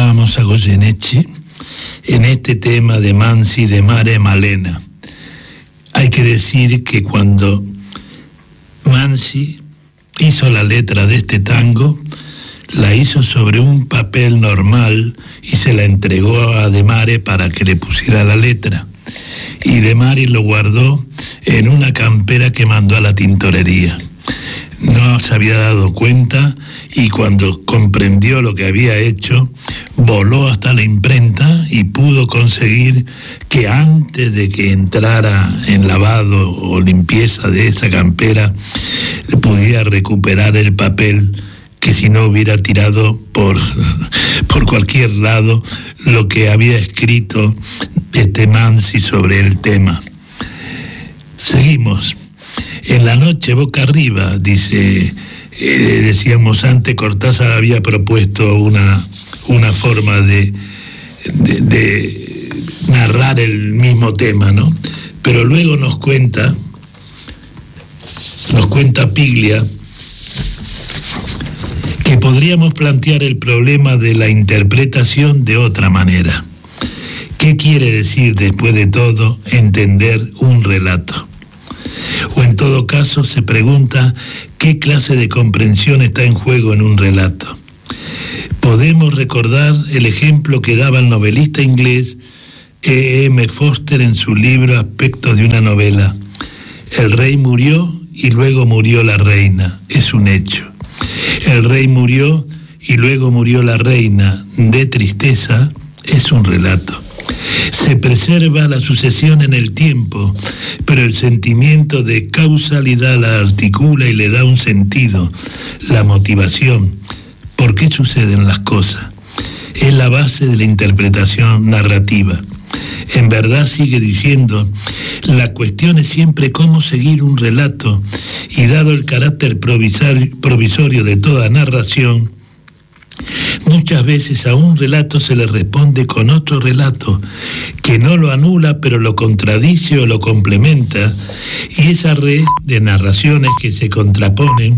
escuchábamos a Goyeneche en este tema de Mansi de Mare Malena. Hay que decir que cuando Mansi hizo la letra de este tango, la hizo sobre un papel normal y se la entregó a De Mare para que le pusiera la letra. Y De Mare lo guardó en una campera que mandó a la tintorería. No se había dado cuenta y cuando comprendió lo que había hecho, voló hasta la imprenta y pudo conseguir que antes de que entrara en lavado o limpieza de esa campera, pudiera recuperar el papel, que si no hubiera tirado por cualquier lado lo que había escrito Mansi sobre el tema. Seguimos. En la noche boca arriba, decíamos antes, Cortázar había propuesto una forma de narrar el mismo tema, ¿no? Pero luego nos cuenta Piglia que podríamos plantear el problema de la interpretación de otra manera. ¿Qué quiere decir, después de todo, entender un relato? O en todo caso se pregunta qué clase de comprensión está en juego en un relato. Podemos recordar el ejemplo que daba el novelista inglés E.M. Forster en su libro Aspectos de una novela. El rey murió y luego murió la reina, es un hecho. El rey murió y luego murió la reina, de tristeza, es un relato. Se preserva la sucesión en el tiempo, pero el sentimiento de causalidad la articula y le da un sentido, la motivación. ¿Por qué suceden las cosas? Es la base de la interpretación narrativa. En verdad, sigue diciendo, la cuestión es siempre cómo seguir un relato, y dado el carácter provisorio de toda narración, muchas veces a un relato se le responde con otro relato que no lo anula, pero lo contradice o lo complementa, y esa red de narraciones que se contraponen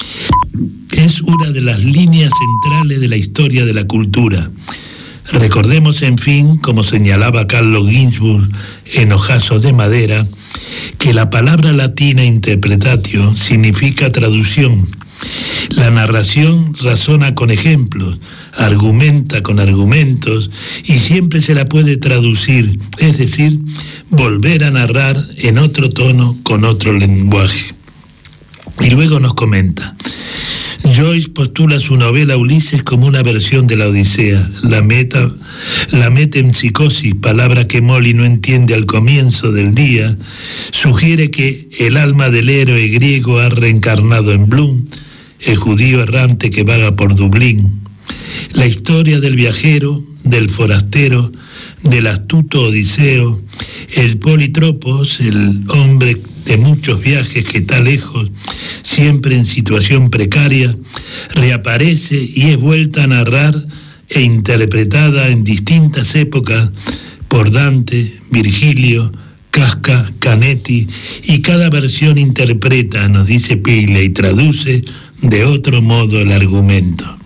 es una de las líneas centrales de la historia de la cultura. Recordemos, en fin, como señalaba Carlos Ginzburg en Ojazos de Madera, que la palabra latina interpretatio significa traducción. La narración razona con ejemplos, argumenta con argumentos y siempre se la puede traducir, es decir, volver a narrar en otro tono, con otro lenguaje. Y luego nos comenta, Joyce postula su novela Ulises como una versión de la Odisea. La metempsicosis, palabra que Molly no entiende al comienzo del día, sugiere que el alma del héroe griego ha reencarnado en Bloom, el judío errante que vaga por Dublín. La historia del viajero, del forastero, del astuto Odiseo, el politropos, el hombre de muchos viajes que está lejos, siempre en situación precaria, reaparece y es vuelta a narrar e interpretada en distintas épocas por Dante, Virgilio, Casca, Canetti, y cada versión interpreta, nos dice Piglia, y traduce de otro modo el argumento.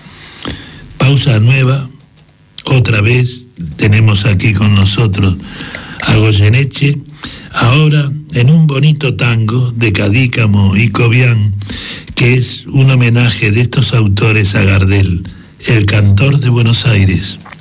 Pausa nueva, otra vez tenemos aquí con nosotros a Goyeneche, ahora en un bonito tango de Cadícamo y Cobian, que es un homenaje de estos autores a Gardel, el cantor de Buenos Aires.